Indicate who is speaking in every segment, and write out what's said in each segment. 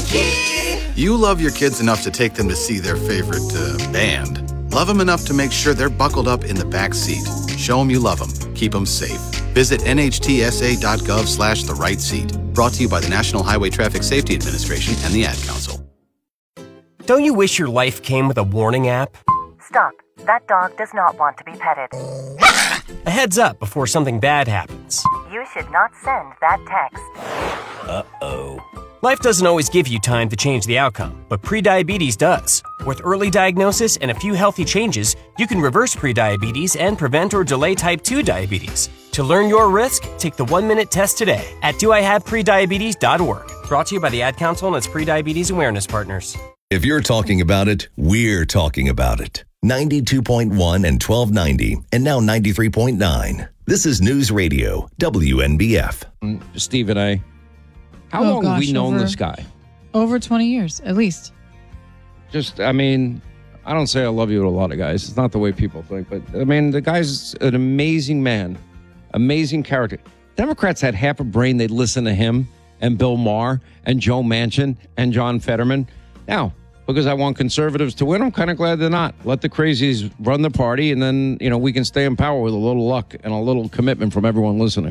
Speaker 1: You love your kids enough to take them to see their favorite band. Love them enough to make sure they're buckled up in the back seat. Show them you love them. Keep them safe. Visit nhtsa.gov/the right seat. Brought to you by the National Highway Traffic Safety Administration and the Ad Council.
Speaker 2: Don't you wish your life came with a warning app?
Speaker 3: Stop. That dog does not want to be petted.
Speaker 2: A heads up before something bad happens.
Speaker 3: You should not send that text.
Speaker 2: Uh-oh. Life doesn't always give you time to change the outcome, but prediabetes does. With early diagnosis and a few healthy changes, you can reverse prediabetes and prevent or delay type 2 diabetes. To learn your risk, take the 1-minute test today at doihaveprediabetes.org. Brought to you by the Ad Council and its prediabetes awareness partners.
Speaker 4: If you're talking about it, we're talking about it. 92.1 and 1290, and now 93.9. This is News Radio, WNBF.
Speaker 5: Steve and I, how long have we known this guy?
Speaker 6: Over 20 years, at least.
Speaker 5: I don't say I love you to a lot of guys. It's not the way people think, but the guy's an amazing man, amazing character. Democrats had half a brain. They'd listen to him and Bill Maher and Joe Manchin and John Fetterman. Now, because I want conservatives to win, I'm kind of glad they're not. Let the crazies run the party, and then, we can stay in power with a little luck and a little commitment from everyone listening.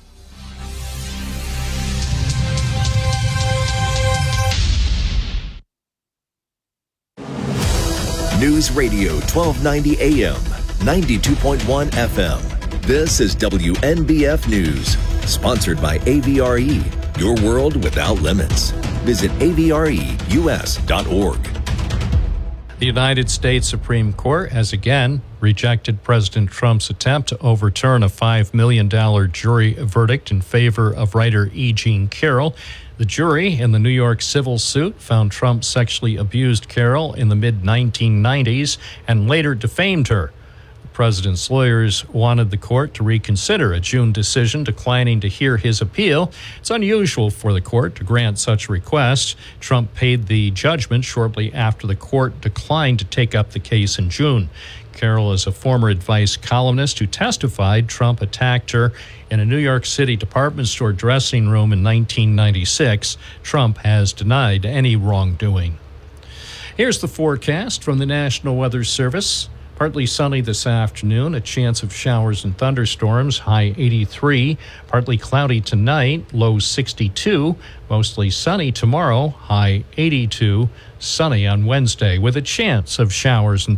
Speaker 4: News Radio 1290 AM, 92.1 FM. This is WNBF News, sponsored by AVRE, your world without limits. Visit avreus.org.
Speaker 7: The United States Supreme Court has again rejected President Trump's attempt to overturn a $5 million jury verdict in favor of writer E. Jean Carroll. The jury in the New York civil suit found Trump sexually abused Carroll in the mid-1990s and later defamed her. The president's lawyers wanted the court to reconsider a June decision declining to hear his appeal. It's unusual for the court to grant such requests. Trump paid the judgment shortly after the court declined to take up the case in June. Carroll is a former Advice columnist who testified Trump attacked her in a New York City department store dressing room in 1996. Trump has denied any wrongdoing. Here's the forecast from the National Weather Service. Partly sunny this afternoon, a chance of showers and thunderstorms, high 83. Partly cloudy tonight, low 62. Mostly sunny tomorrow, high 82. Sunny on Wednesday with a chance of showers and